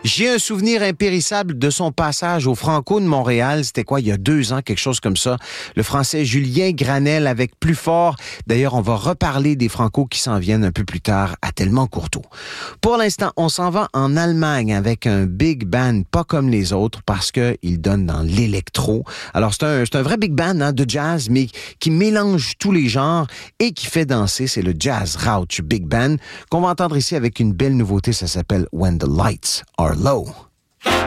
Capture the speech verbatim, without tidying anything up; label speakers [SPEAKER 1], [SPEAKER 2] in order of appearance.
[SPEAKER 1] J'ai un souvenir impérissable de son passage au Franco de Montréal. C'était quoi, il y a deux ans, quelque chose comme ça. Le Français Julien Granel avec Plus fort. D'ailleurs, on va reparler des Franco qui s'en viennent un peu plus tard à Tellement Courteau. Pour l'instant, on s'en va en Allemagne avec un big band pas comme les autres parce qu'il donne dans l'électro. Alors, c'est un, c'est un vrai big band hein, de jazz, mais qui mélange tous les genres et qui fait danser. C'est le Jazz Rauch Big Band qu'on va entendre ici avec une belle nouveauté. Ça s'appelle When the Lights Are Low.